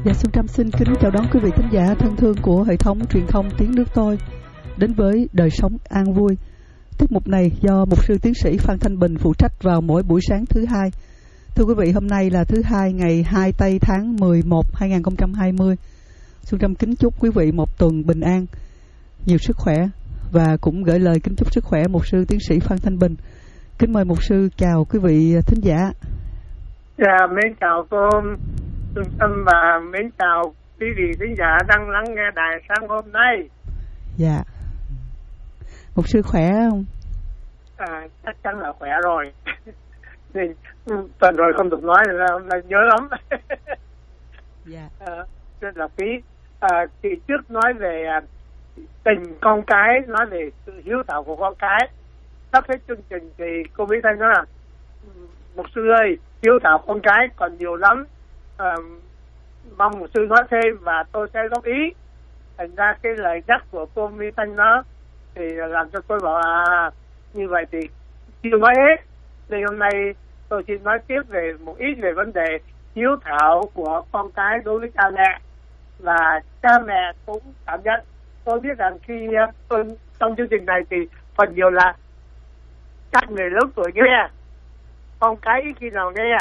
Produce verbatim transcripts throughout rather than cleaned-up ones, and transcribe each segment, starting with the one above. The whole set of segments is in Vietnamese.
Dạ, Xuân Trâm xin kính chào đón quý vị thính giả thân thương của hệ thống truyền thông Tiếng Nước Tôi đến với Đời Sống An Vui. Tiết mục này do Mục sư Tiến sĩ Phan Thanh Bình phụ trách vào mỗi buổi sáng thứ hai. Thưa quý vị, hôm nay là thứ hai ngày hai tây tháng mười một năm hai nghìn không trăm hai mươi. Xuân Trâm kính chúc quý vị một tuần bình an, nhiều sức khỏe và cũng gửi lời kính chúc sức khỏe Mục sư Tiến sĩ Phan Thanh Bình. Kính mời Mục sư chào quý vị thính giả. Dạ, mến chào cô Xuân Trâm và mến chào quý vị thính giả đang lắng nghe đài sáng hôm nay. Dạ. Mục sư khỏe không? À, chắc chắn là khỏe rồi. Nên tuần rồi không được nói là hôm nay nhớ lắm. Dạ. À, rất là quý. À, thì trước nói về à, tình con cái, nói về sự hiếu thảo của con cái. Sắp hết chương trình thì cô Mỹ Thanh nói là Mục sư ơi, hiếu thảo con cái còn nhiều lắm. À, mong Mục sư nói thêm và tôi sẽ góp ý. Thành ra cái lời nhắc của cô Mỹ Thanh đó thì làm cho tôi bảo à, như vậy thì chưa nói hết. Nên hôm nay tôi xin nói tiếp về một ít về vấn đề hiếu thảo của con cái đối với cha mẹ. Và cha mẹ cũng cảm nhận. Tôi biết rằng khi tôi trong chương trình này thì phần nhiều là các người lớn tuổi nghe, con cái ít khi nào nghe.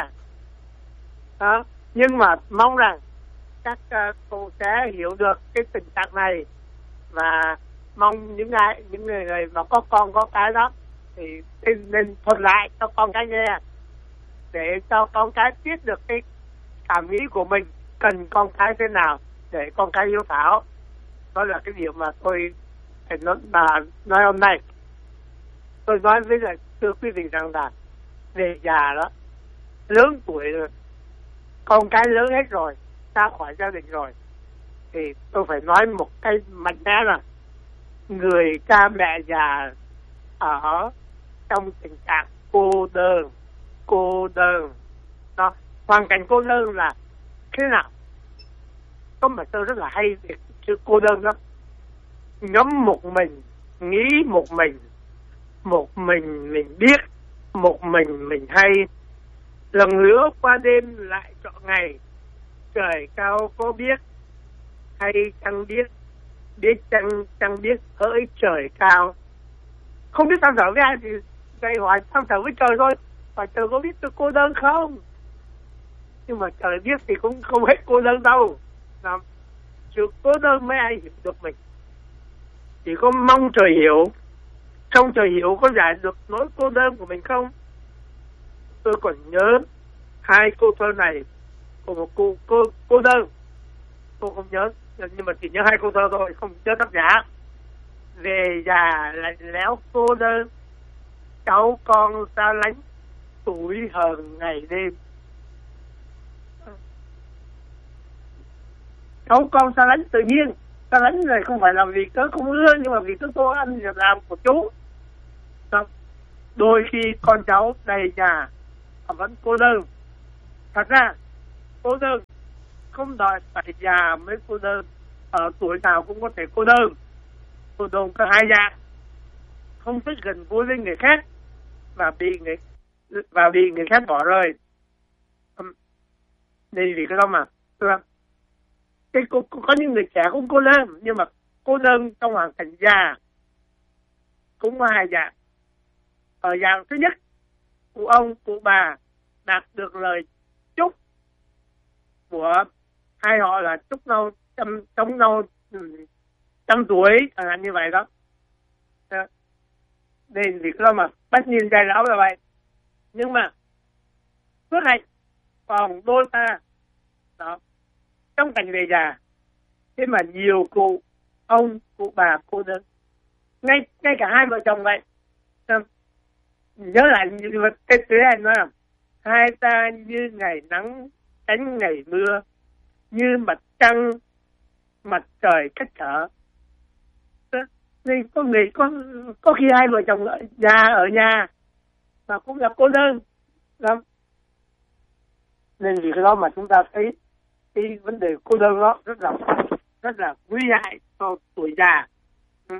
Đó. Nhưng mà mong rằng các uh, cô sẽ hiểu được cái tình trạng này và mong những ai những người, người mà có con có cái đó thì nên thuận lại cho con cái nghe, để cho con cái biết được cái cảm nghĩ của mình cần con cái thế nào để con cái hiếu thảo. Đó là cái điều mà tôi phải nói, mà nói hôm nay. Tôi nói với lại thưa quý vị rằng là về già đó, lớn tuổi rồi, con cái lớn hết rồi, ra khỏi gia đình rồi, thì tôi phải nói một cái mạnh mẽ là người cha mẹ già ở trong tình trạng cô đơn, cô đơn. Đó, hoàn cảnh cô đơn là thế nào? Có mà tôi rất là hay về sự cô đơn lắm. Ngắm một mình, nghĩ một mình, một mình mình biết, một mình mình hay. Lần nữa qua đêm lại trọn ngày, trời cao có biết hay chẳng biết, biết chẳng chẳng biết hỡi trời cao. Không biết than thở với ai thì vậy hỏi than thở với trời thôi. Và trời có biết tôi cô đơn không? Nhưng mà trời biết thì cũng không hết cô đơn đâu. Đó. Sự cô đơn mấy ai hiểu được mình. Chỉ có mong trời hiểu. Không trời hiểu có giải được nỗi cô đơn của mình không? Tôi còn nhớ hai câu thơ này của một cô, cô, cô đơn. Tôi không nhớ, nhưng mà chỉ nhớ hai câu thơ thôi, không nhớ tác giả. Về già lạnh lẽo cô đơn, cháu con xa lánh, tuổi hờn ngày đêm. Cháu con xa lánh tự nhiên. Xa lánh này không phải là vì cớ không ưa, nhưng mà vì cớ tôi ăn việc làm của chú. Đôi khi con cháu đầy nhà vẫn cô đơn. Thật ra cô đơn không đòi phải già mới cô đơn, ở tuổi nào cũng có thể cô đơn. Cô đơn có hai dạng: không thích gần gũi với người khác và bị người và bị người khác bỏ rơi. Nên vì cái đó mà cái cô, có những người trẻ cũng cô đơn, nhưng mà cô đơn trong hoàn cảnh già cũng có hai dạng. Ở dạng thứ nhất, cụ ông cụ bà đạt được lời chúc của hai họ là chúc nhau trăm sống nhau trăm tuổi, chẳng hạn như vậy đó. Nên vì đó mà bách niên giai lão là vậy. Nhưng mà phước hạnh còn đôi ta đó, trong cảnh về già, thế mà nhiều cụ ông cụ bà cô đơn, ngay ngay cả hai vợ chồng vậy. Nhớ lại cái tiếng anh nói là hai ta như ngày nắng tránh ngày mưa, như mặt trăng mặt trời cách trở. Nên có người có có khi hai vợ chồng ở nhà ở nhà mà cũng gặp cô đơn lắm. Nên vì cái đó mà chúng ta thấy cái vấn đề cô đơn đó rất là rất là nguy hại cho tuổi già. Ừ.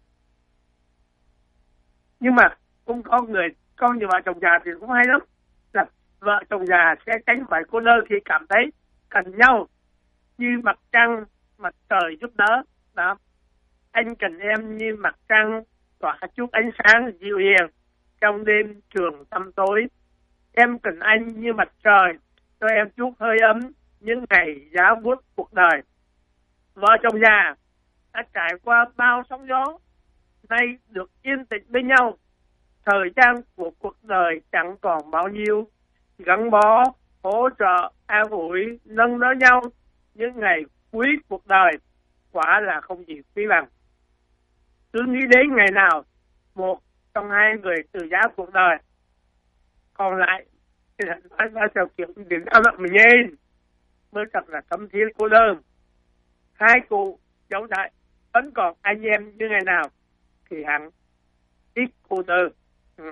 Nhưng mà cũng có người con như vợ chồng già thì cũng hay lắm, là vợ chồng già sẽ tránh khỏi cô đơn khi cảm thấy cần nhau. như mặt trăng, mặt trời giúp đỡ. Đó. Anh cần em như mặt trăng tỏa chút ánh sáng dịu hiền trong đêm trường tăm tối. Em cần anh như mặt trời cho em chút hơi ấm những ngày giá buốt cuộc đời. Vợ chồng già đã trải qua bao sóng gió, nay được yên tĩnh bên nhau. Thời gian của cuộc đời chẳng còn bao nhiêu, gắn bó, hỗ trợ, an ủi, nâng đỡ nhau những ngày cuối cuộc đời quả là không gì quý bằng. Cứ nghĩ đến ngày nào một trong hai người từ giá cuộc đời, còn lại thì nói ra theo kiểu đến ao lặng mình nhìn mới thật là thấm thiết cô đơn. Hai cụ cháu đại vẫn còn anh em như ngày nào thì hẳn ít cô đơn. Ừ.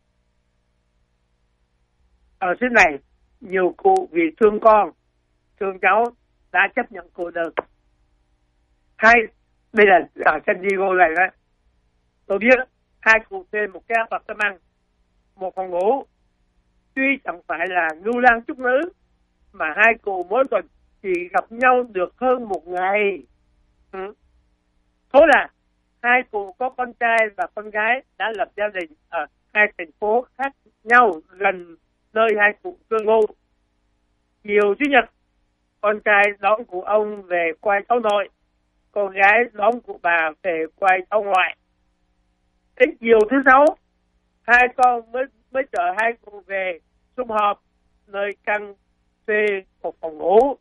Ở xứ này nhiều cụ vì thương con, thương cháu đã chấp nhận cô đơn. Hai, đây là ở San Diego này đấy, tôi biết hai cụ thuê một cái apartment, một phòng ngủ, tuy chẳng phải là ngưu lang trúc nữ, mà hai cụ mỗi tuần chỉ gặp nhau được hơn một ngày. Ừ. Thôi là hai cụ có con trai và con gái đã lập gia đình ở hai thành phố khác nhau gần nơi hai cụ cư ngụ. Chiều Chủ nhật, con trai đón cụ ông về quay cháu nội, con gái đón cụ bà về quay cháu ngoại. Đến chiều thứ sáu, hai con mới mới chở hai cụ về sum họp nơi căn thuê một phòng ngủ.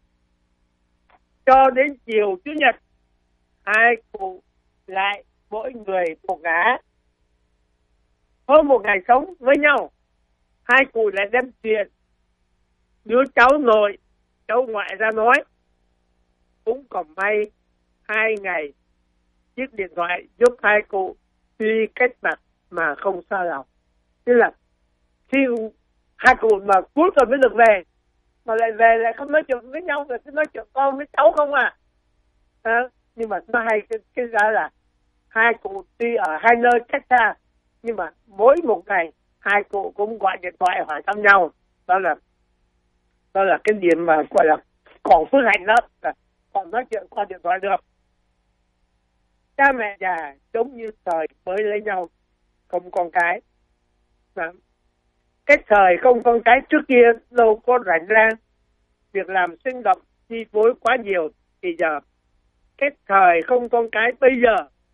Cho đến chiều Chủ nhật, hai cụ lại mỗi người một ngả. Hôm một ngày sống với nhau, hai cụ lại đem chuyện đứa cháu nội, cháu ngoại ra nói. Cũng còn may hai ngày chiếc điện thoại giúp hai cụ tuy cách mặt mà không xa lòng. Tức là khi hai cụ mà cuối tuần mới được về, mà lại về lại không nói chuyện với nhau, rồi cứ nói chuyện con với cháu không à. à nhưng mà nó hay cái, cái ra là hai cụ tuy ở hai nơi cách xa, nhưng mà mỗi một ngày hai cụ cũng gọi điện thoại hỏi thăm nhau. Đó là đó là cái điểm mà gọi là còn phước hạnh đó, là còn nói chuyện qua điện thoại được. Cha mẹ già giống như thời mới lấy nhau, không con cái. Mà cái thời không con cái trước kia đâu có rảnh rang, việc làm sinh động chi phối quá nhiều, thì giờ cái thời không con cái bây giờ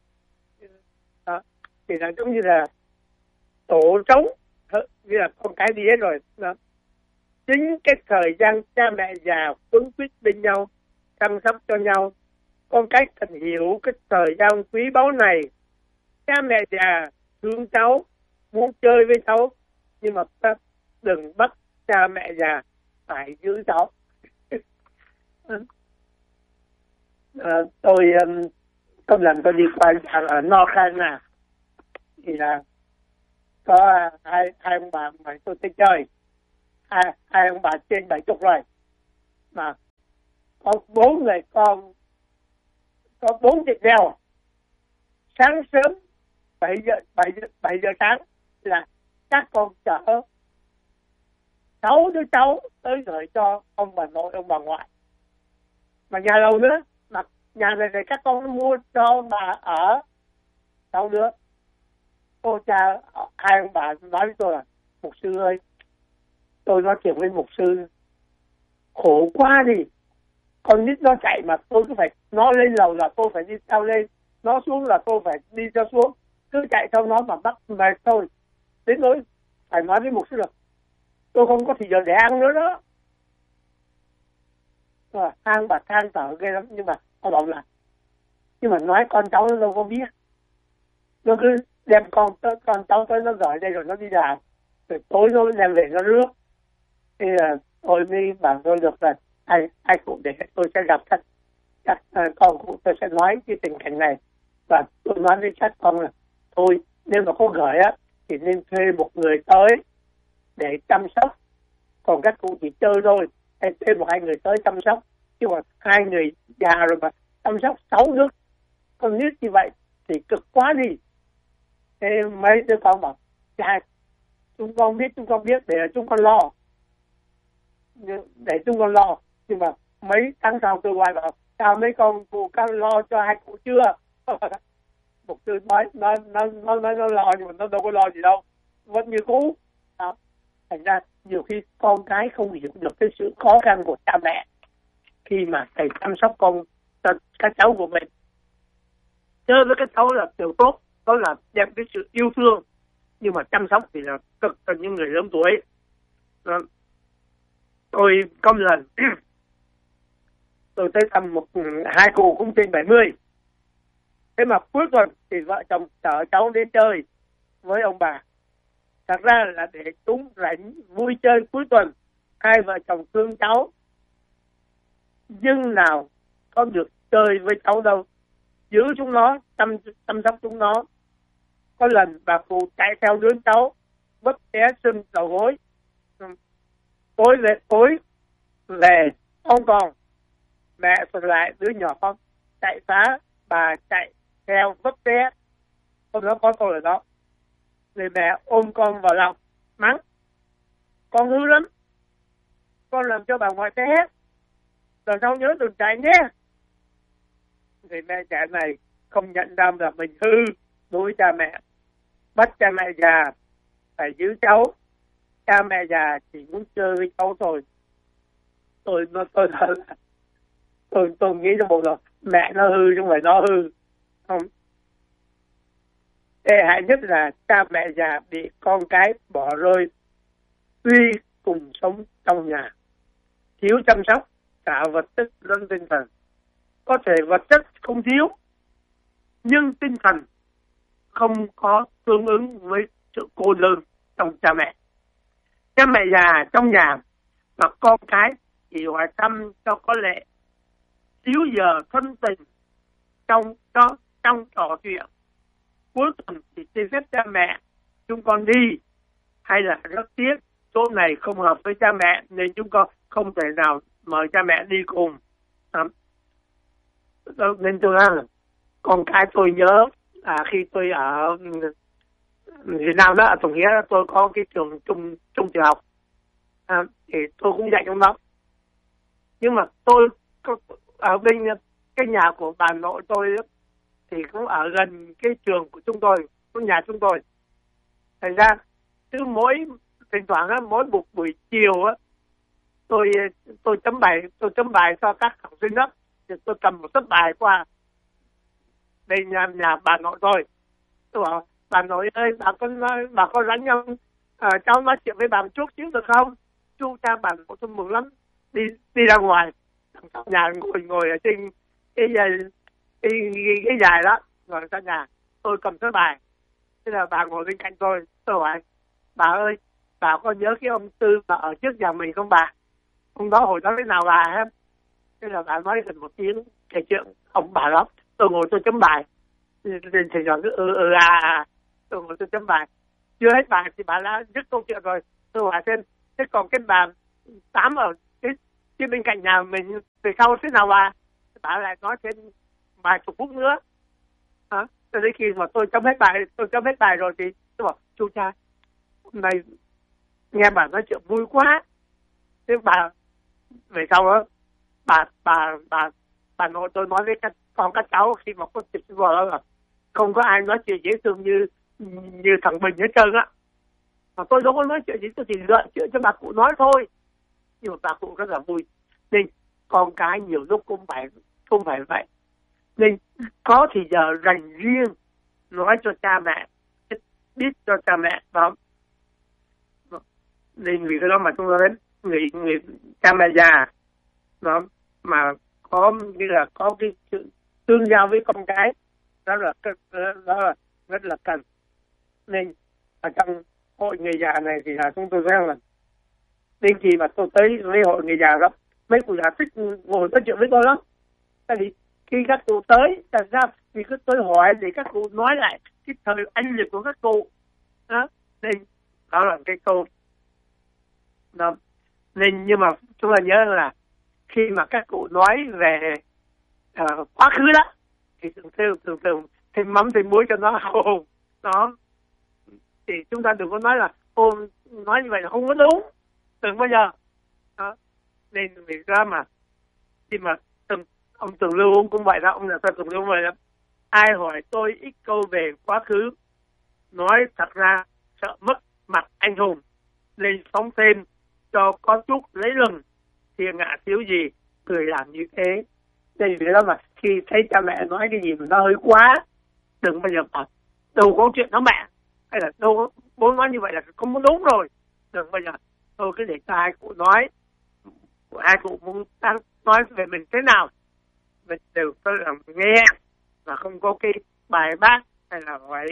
đó, thì là giống như là tổ trống, như là con cái đi hết rồi đó. Chính cái thời gian cha mẹ già quấn quýt bên nhau, chăm sóc cho nhau, con cái cần hiểu cái thời gian quý báu này. Cha mẹ già thương cháu, muốn chơi với cháu, nhưng mà đừng bắt cha mẹ già phải giữ cháu. à, tôi có lần tôi đi qua ở North Carolina thì là có hai hai ông bà mà tôi thích chơi, hai hai ông bà trên bảy chục rồi, mà có bốn người con, có bốn chiếc bèo. Sáng sớm bảy giờ bảy giờ bảy giờ sáng là các con chở sáu đứa cháu tới gửi cho ông bà nội ông bà ngoại. Mà nhà lầu nữa, mà nhà này, này các con mua cho ông bà ở sáu đứa. Cô cha hai ông bà nói với tôi là: mục sư ơi, tôi nói chuyện với mục sư khổ quá đi, con nít nó chạy mà tôi cứ phải, nó lên lầu là tôi phải đi theo lên, nó xuống là tôi phải đi theo xuống, cứ chạy theo nó mà bắt mệt thôi. Đến nỗi phải nói với mục sư là tôi không có thì giờ để ăn nữa đó. Rồi than bà than thở ghê lắm, nhưng mà ông bảo là nhưng mà nói con cháu nó đâu có biết, nó cứ đem con con cháu tới nó gửi đây rồi nó đi làm, rồi tối nó đem về nó rước. Thì là tôi mới bảo tôi được là ai ai cụ để tôi sẽ gặp các các con cụ, tôi sẽ nói cái tình cảnh này. Và tôi nói với các con là thôi, nếu mà có gửi á thì nên thuê một người tới để chăm sóc, còn các cụ chỉ chơi thôi, hay thuê một hai người tới chăm sóc. Chứ mà hai người già rồi mà chăm sóc sáu đứa con nít như vậy thì cực quá đi. Thế mấy đứa con bảo: dạ chúng con biết, chúng con biết, để chúng con lo, để chúng con lo. Nhưng mà mấy tháng sau tôi gọi vào, sao mấy con cụ các lo cho hai cụ chưa? Mục sư nói nó nó nó nó nó lo nhưng mà nó đâu có lo gì đâu, vẫn như cũ. Đó. Thành ra nhiều khi con cái không hiểu được cái sự khó khăn của cha mẹ khi mà thầy chăm sóc con các cháu của mình. Chơi với các cháu là điều tốt, đó là đem cái sự yêu thương, nhưng mà chăm sóc thì là cực cần những người lớn tuổi. Đó. Tôi có một lần tôi tới thăm một hai cụ cũng trên bảy mươi. Thế mà cuối tuần thì vợ chồng chở cháu đến chơi với ông bà. Thật ra là để chúng rảnh vui chơi cuối tuần, hai vợ chồng thương cháu, nhưng nào có được chơi với cháu đâu, giữ chúng nó, chăm chăm sóc chúng nó. Có lần bà cụ chạy theo đứa cháu, bất té sưng đầu gối. Tối về tối về không còn, mẹ còn lại đứa nhỏ con chạy phá, bà chạy theo vấp té. Hôm đó có câu là đó, người mẹ ôm con vào lòng mắng: con hư lắm, con làm cho bà ngoại té hết, lần sau nhớ đừng chạy nhé. Người mẹ trẻ này không nhận ra là mình hư đối với cha mẹ, bắt cha mẹ già phải giữ cháu. Cha mẹ già chỉ muốn chơi với cháu thôi. Tôi tôi tôi tôi, tôi, tôi nghĩ trong bộ rồi, mẹ nó hư chứ không phải nó hư. Không. Tệ hại nhất là cha mẹ già bị con cái bỏ rơi tuy cùng sống trong nhà, thiếu chăm sóc cả vật chất lẫn tinh thần. Có thể vật chất không thiếu, nhưng tinh thần không có tương ứng với sự cô đơn trong cha mẹ. Cha mẹ già trong nhà và con cái chỉ hỏi thăm cho có lệ, thiếu giờ thân tình trong cho trong trò chuyện. Cuối tuần thì xin phép cha mẹ chúng con đi, hay là rất tiếc chỗ này không hợp với cha mẹ nên chúng con không thể nào mời cha mẹ đi cùng. À, nên tôi nói là con cái tôi nhớ à, khi tôi ở Việt Nam đó, ở Tổng Nghĩa tôi có cái trường trung trung tiểu học, à, thì tôi cũng dạy trong đó. Nhưng mà tôi ở bên cái nhà của bà nội tôi đó, thì cũng ở gần cái trường của chúng tôi, của nhà chúng tôi. Thành ra cứ mỗi thỉnh thoảng á, mỗi một buổi chiều á, tôi tôi chấm bài tôi chấm bài cho các học sinh đó, thì tôi cầm một tấm bài qua bên nhà, nhà bà nội tôi. Tôi bảo bà nội ơi, bà có nói, bà có rảnh không? À, cháu nói chuyện với bà một chút xíu được không? Chú cha bà nội tôi mừng lắm, đi đi ra ngoài, nhà ngồi ngồi ở trên cái cái cái, cái, cái dài đó, ngồi ra nhà. Tôi cầm tấm bài, thế là bà ngồi bên cạnh tôi. Tôi hỏi bà ơi, bà có nhớ cái ông Tư mà ở trước nhà mình không bà? Ông đó hồi đó thế nào bà hết? Thế là bà nói gần một tiếng kể chuyện ông bà đó. Tôi ngồi tôi chấm bài, nên thầy nói cứ ừ ừ à, à. Tôi ngồi tôi chấm bài, chưa hết bài thì bà đã dứt câu chuyện rồi. Tôi hỏi thêm, thế còn cái bà Tám ở cái, cái bên cạnh nhà mình về sau thế nào bà? Bà lại nói thêm vài chục phút nữa. Hả? Cho đến khi mà tôi chấm hết bài, tôi chấm hết bài rồi thì tôi bảo chú cha, hôm nay nghe bà nói chuyện vui quá. Thế bà về sau đó, bà bà bà bà nội tôi nói với các con các cháu khi mà có dịp vào đó là không có ai nói chuyện dễ thương như như thằng Bình hết trơn á. Mà tôi đâu có nói chuyện gì, tôi chỉ gợi chuyện cho bà cụ nói thôi. Nhưng mà bà cụ rất là vui. Nên con cái nhiều lúc cũng phải không phải vậy. Nên có thì giờ dành riêng nói cho cha mẹ, biết cho cha mẹ đó. Nên vì cái đó mà chúng ta đến người người cha mẹ già đó mà có như là có cái sự tương giao với con cái, đó là đó là rất là cần. Nên ở trong hội người già này thì là chúng tôi thấy là đến khi mà tôi tới lễ hội người già đó, mấy cụ già thích ngồi nói chuyện với tôi lắm. Tại vì khi các cụ tới, tại sao? Vì cứ tôi hỏi thì các cụ nói lại cái thời anh liệt của các cụ đó. Nên đó là cái câu đó. Nên nhưng mà chúng ta nhớ là khi mà các cụ nói về uh, quá khứ đó thì thường thường thường thường thêm mắm thêm muối cho nó hồn đó. Thì chúng ta đừng có nói là ô nói như vậy là không có đúng, đừng bao giờ đó. Nên vì ra mà khi mà từng, ông Tường Lưu ông cũng vậy đó, ông là Tường Lưu vậy đó. Ai hỏi tôi ít câu về quá khứ, nói thật ra sợ mất mặt anh hùng, nên phóng thêm cho có chút lấy lừng, thì ngạ thiếu gì người làm như thế. Nên vì đó mà khi thấy cha mẹ nói cái gì mà nó hơi quá, đừng bao giờ bảo đâu có chuyện đó mẹ, hay là đâu bố nói như vậy là không có đúng rồi, đừng bao giờ. Thôi cứ để cho hai cụ nói, hai cụ muốn nói về mình thế nào mình đều có làm nghe, và không có cái bài bác hay là hỏi.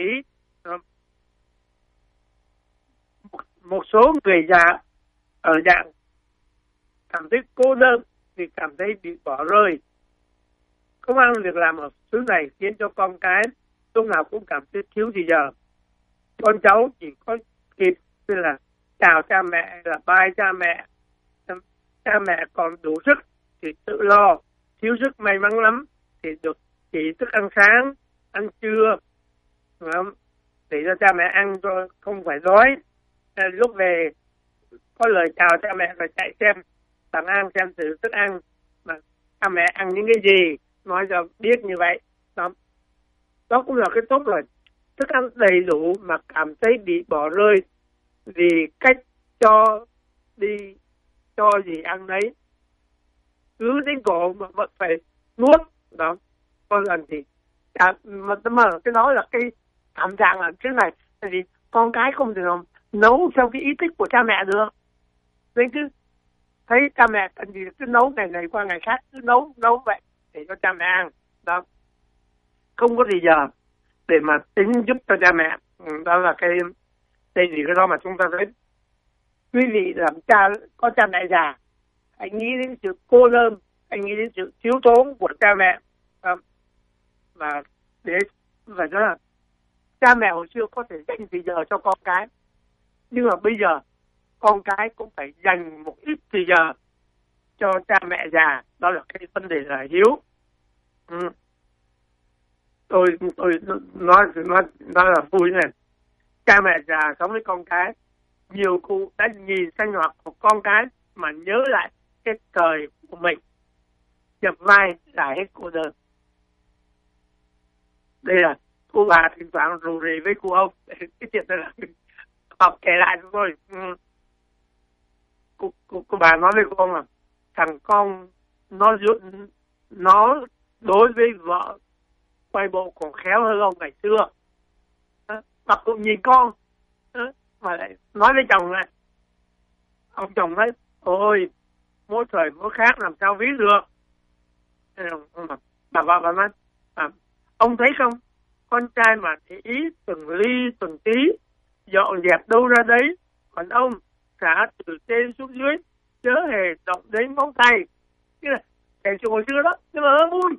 Một, một số người già ở dạng cảm thấy cô đơn vì cảm thấy bị bỏ rơi, công ăn việc làm ở xứ này khiến cho con cái lúc nào cũng cảm thấy thiếu gì giờ. Con cháu chỉ có kịp như là chào cha mẹ, là bye cha mẹ. Cha mẹ còn đủ sức thì tự lo, thiếu sức may mắn lắm thì được chỉ thức ăn sáng, ăn trưa, để cho cha mẹ ăn cho không phải đói. Lúc về có lời chào cha mẹ rồi chạy xem bằng ăn xem thử thức ăn mà cha mẹ ăn những cái gì, nói cho biết như vậy. Đó, đó cũng là cái tốt rồi. Thức ăn đầy đủ mà cảm thấy bị bỏ rơi vì cách cho đi cho gì ăn đấy, cứ đến cổ mà vẫn phải nuốt. Đó, có lần thì à, mà, mà cái đó là cái cảm trạng là thế này, tại vì con cái không thể nào nấu theo cái ý thích của cha mẹ được, nên cứ thấy cha mẹ cần gì cứ nấu ngày này qua ngày khác, cứ nấu nấu vậy để cho cha mẹ ăn. Đó, không có gì giờ để mà tính giúp cho cha mẹ. Đó là cái đây thì cái đó mà chúng ta thấy quý vị làm cha có cha mẹ già, hãy nghĩ đến sự cô đơn, hãy nghĩ đến sự thiếu thốn của cha mẹ. Đó, và để vậy đó là cha mẹ hồi xưa có thể dành thời giờ cho con cái, nhưng mà bây giờ con cái cũng phải dành một ít thời giờ cho cha mẹ già. Đó là cái vấn đề là hiếu. Ừ. tôi tôi nói nói nói là vui này. Cha mẹ già sống với con cái, nhiều cụ đã nhìn sinh hoạt của con cái mà nhớ lại cái thời của mình, nhập vai là hết cô đơn. Đây là cô bà thỉnh thoảng rủ rỉ với cô ông, cái chuyện đó là học kể lại cho tôi. Ừ. Cô, cô, cô bà nói với cô ông là thằng con nó nó đối với vợ quay bộ còn khéo hơn ông ngày xưa. Mà cũng nhìn con mà lại nói với chồng này, ông chồng nói ôi mỗi thời mỗi khác làm sao ví được. Bà vợ bà nói à, ông thấy không, con trai mà để ý từng ly từng tí, dọn dẹp đâu ra đấy, còn ông cả từ trên xuống dưới chớ hề động đến ngón tay. Cái là kể chuyện hồi xưa đó, nhưng mà nó vui.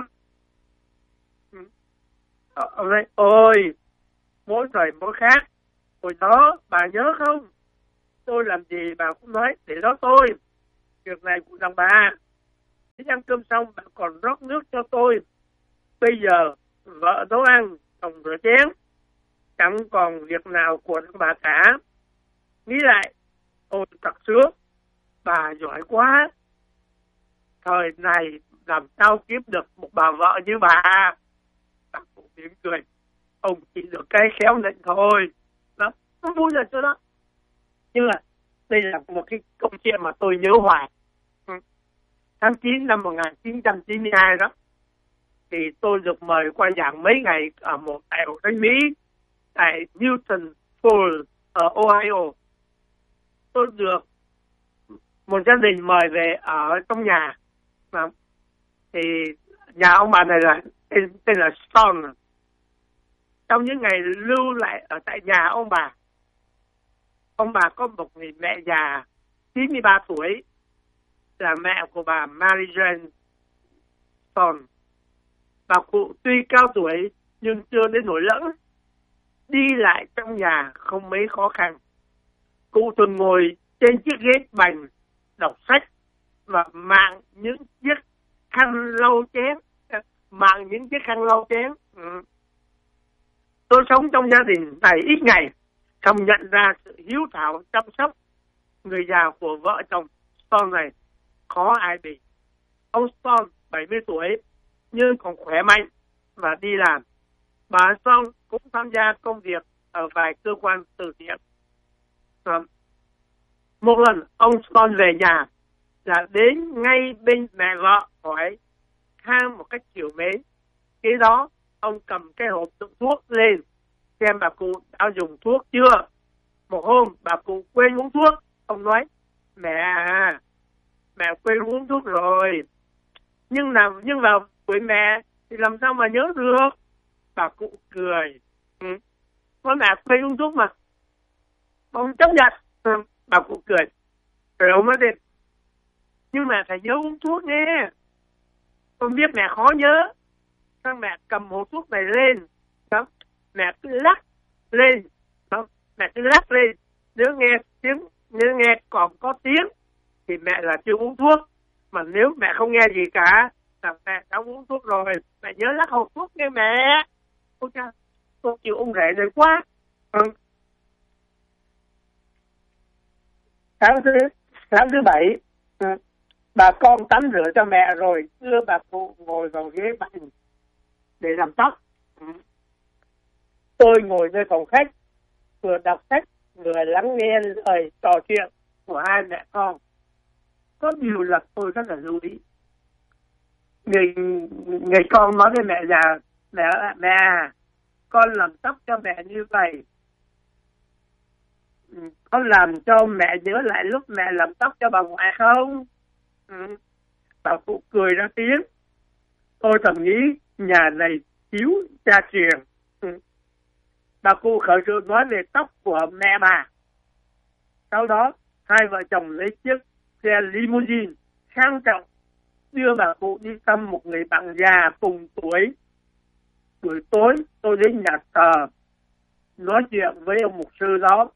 Ông nói ôi mỗi thời mỗi khác, hồi đó bà nhớ không, tôi làm gì bà cũng nói để đó tôi, việc này của đàn bà. Khi ăn cơm xong bà còn rót nước cho tôi. Bây giờ vợ nấu ăn, chồng rửa chén, chẳng còn việc nào của đàn bà cả. Nghĩ lại, ôi thật sướng, bà giỏi quá. Thời này làm sao kiếm được một bà vợ như bà. Bà cũng tiếng cười, ông chỉ được cái khéo nịnh thôi. Đó, nó vui là chỗ đó. Nhưng mà đây là một cái câu chuyện mà tôi nhớ hoài. Tháng chín năm một nghìn chín trăm chín mươi hai đó, thì tôi được mời qua giảng mấy ngày ở một đại học Thánh Mỹ tại Newton Falls ở Ohio. Tôi được một gia đình mời về ở trong nhà. Thì nhà ông bà này là tên, tên là Stone. Trong những ngày lưu lại ở tại nhà ông bà, ông bà có một người mẹ già chín mươi ba tuổi, là mẹ của bà Mary Jane Stone. Bà cụ tuy cao tuổi nhưng chưa đến nổi lẫng, đi lại trong nhà không mấy khó khăn. Cụ thường ngồi trên chiếc ghế bành đọc sách và mạng những chiếc khăn lau chén, mạng những chiếc khăn lau chén. Ừ. Tôi sống trong gia đình này ít ngày, không nhận ra sự hiếu thảo chăm sóc người già của vợ chồng Stone này khó ai bị. ông Stone bảy mươi tuổi nhưng còn khỏe mạnh và đi làm. Bà Stone cũng tham gia công việc ở vài cơ quan từ thiện. Một lần ông Stone về nhà là đến ngay bên mẹ vợ hỏi han một cách chiều mến. Khi đó ông cầm cái hộp đựng thuốc lên xem bà cụ đã dùng thuốc chưa. Một hôm bà cụ quên uống thuốc, ông nói: mẹ à, mẹ quên uống thuốc rồi. Nhưng làm nhưng vào tuổi mẹ thì làm sao mà nhớ được. Bà cụ cười. Ừ. Con mẹ quên uống thuốc mà. Ông chấp nhận. Ừ. Bà cụ cười. Rồi ông nói thêm: nhưng mẹ phải nhớ uống thuốc nghe. Con biết mẹ khó nhớ. Các mẹ cầm hộp thuốc này lên. Đó. Mẹ cứ lắc lên. Đó. Mẹ cứ lắc lên. Nếu nghe tiếng, nếu nghe còn có tiếng thì mẹ là chưa uống thuốc. Mà nếu mẹ không nghe gì cả là mẹ đã uống thuốc rồi. Mẹ nhớ lắc hộp thuốc nghe mẹ. Ôi cha, tôi chịu ông rể này quá. Ừ. Sáng thứ, sáng thứ bảy, ừ. bà con tắm rửa cho mẹ rồi đưa bà cụ ngồi vào ghế bành để làm tóc. Ừ. Tôi ngồi nơi phòng khách, vừa đọc sách vừa lắng nghe lời trò chuyện của hai mẹ con. Có điều là tôi rất là lưu ý. Người, người con nói với mẹ già: mẹ, mẹ à, con làm tóc cho mẹ như vậy, con làm cho mẹ nhớ lại lúc mẹ làm tóc cho bà ngoại không? Ừ. Bà cụ cười ra tiếng. Tôi thầm nghĩ nhà này thiếu cha truyền. Ừ. Bà cụ khởi sự nói về tóc của mẹ bà. Sau đó hai vợ chồng lấy chiếc xe limousine sang trọng đưa bà cụ đi thăm một người bạn già cùng tuổi. Buổi tối tôi đến nhà thờ nói chuyện với ông mục sư đó.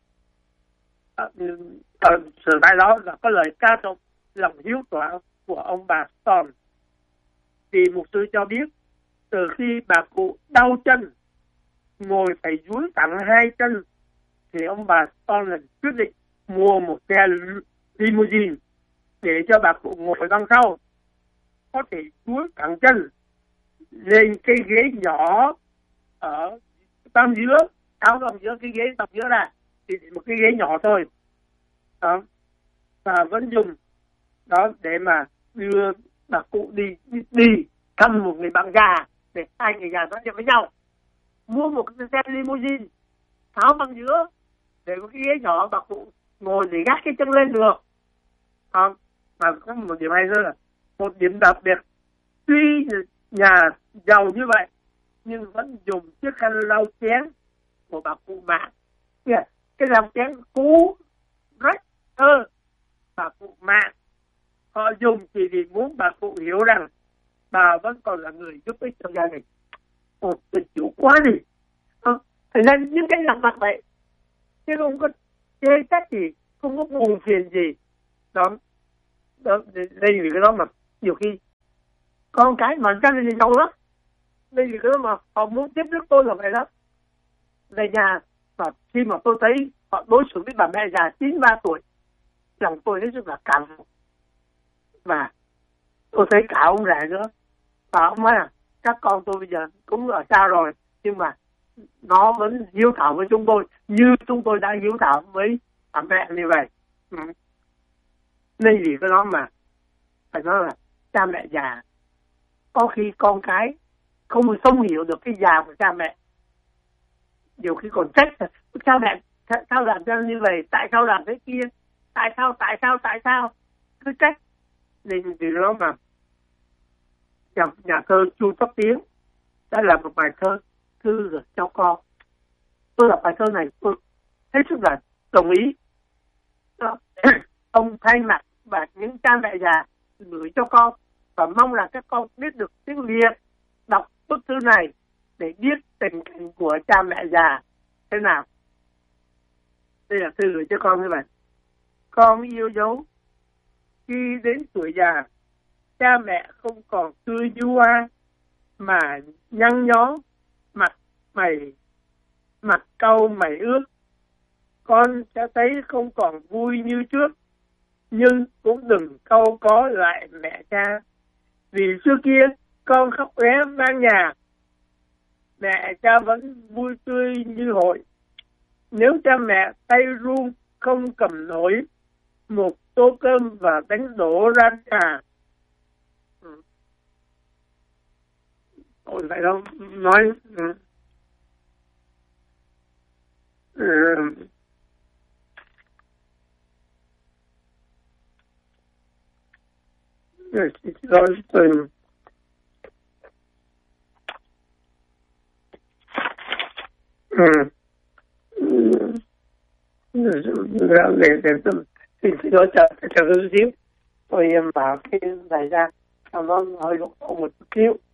Ở sự tại đó là có lời ca tụng lòng hiếu thảo của ông bà Stone. Thì mục sư cho biết từ khi bà cụ đau chân, ngồi phải duỗi thẳng hai chân, thì ông bà Stone quyết định mua một xe limousine để cho bà cụ ngồi đằng sau, có thể duỗi thẳng chân lên cái ghế nhỏ ở tam giữa, tháo đồng giữa cái ghế tập giữa ra thì một cái ghế nhỏ thôi. Đó. Và vẫn dùng đó để mà đưa bà cụ đi đi, đi thăm một người bạn già, để hai người già nói chuyện với nhau. Mua một cái xe limousine tháo bằng giữa để có cái ghế nhỏ bà cụ ngồi để gác cái chân lên được. Không, mà có một điểm hay nữa là một điểm đặc biệt, tuy nhà giàu như vậy nhưng vẫn dùng chiếc khăn lau chén của bà cụ Mạn. Yeah. Cái lau chén cũ rách thơ bà cụ Mạn. Họ dùng chỉ vì muốn bà cụ hiểu rằng bà vẫn còn là người giúp ích cho gia đình. Ồ, tình chủ quá đi. À, thành ra những cái làm mặt vậy, chứ không có chê trách gì, không có buồn phiền gì. Đó, đó đây là cái đó mà nhiều khi con cái mà gia đình giàu lắm. Đây là cái đó mà họ muốn tiếp nước tôi là vậy đó. Về nhà, và khi mà tôi thấy họ đối xử với bà mẹ già chín mươi ba tuổi, lòng tôi hết sức là cảm phục. Và tôi thấy cả ông rể nữa. Và ông nói là các con tôi bây giờ cũng ở xa rồi, nhưng mà nó vẫn hiếu thảo với chúng tôi như chúng tôi đã hiếu thảo với bà mẹ như vậy. Ừ. Nên vì cái đó mà phải nói là cha mẹ già, có khi con cái không không hiểu được cái già của cha mẹ, nhiều khi còn trách cha mẹ sao làm cho như vậy, tại sao làm thế kia, tại sao tại sao tại sao cứ trách. Nên vì đó mà nhà, nhà thơ Chu Tất Tiến đã làm một bài thơ Thư gửi cho con. Tôi đọc bài thơ này tôi hết sức là đồng ý. Đó. Ông thay mặt và những cha mẹ già gửi cho con và mong là các con biết được tiếng Việt, đọc bức thư này để biết tình cảnh của cha mẹ già thế nào. Đây là thư gửi cho con như vậy. Con yêu dấu, khi đến tuổi già, cha mẹ không còn tươi vui mà nhăn nhó, mặt mày mặt cau mày ướt. Con sẽ thấy không còn vui như trước, nhưng cũng đừng cau có lại mẹ cha. Vì trước kia con khóc ré vang nhà, mẹ cha vẫn vui tươi như hội. Nếu cha mẹ tay run không cầm nổi một tô cơm và đánh đổ ra trà. Ừ. Ôi vậy đâu nói. Ừ. Ừ. Rồi từ ừ. để để tôi xin xin lỗi chờ chờ chút xíu, tôi bảo cái này ra cho nó hơi lộ một chút xíu.